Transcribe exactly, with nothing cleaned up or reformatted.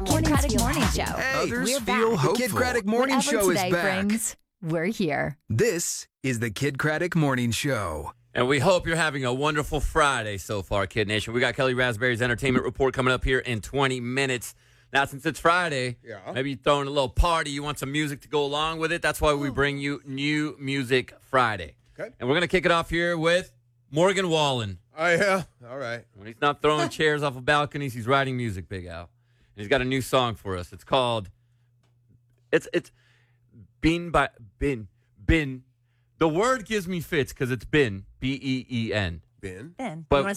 Kid Craddock Morning Show. Hey, Others we're feel back. hopeful. The Kid Craddock Morning Whatever Show is today back. brings, we're here. This is the Kid Craddock Morning Show. And we hope you're having a wonderful Friday so far, Kid Nation. We got Kelly Raspberry's Entertainment Report coming up here in twenty minutes. Now, since it's Friday, Yeah. maybe you're throwing a little party. You want some music to go along with it. That's why we bring you New Music Friday. Okay. And we're going to kick it off here with Morgan Wallen. Oh, yeah. All right. When he's not throwing chairs off of balconies, he's writing music, Big Al. And he's got a new song for us. It's called, it's, it's, Bin by, Bin, Bin. The word gives me fits because it's Bin, B E E N. Ben. Ben, But you want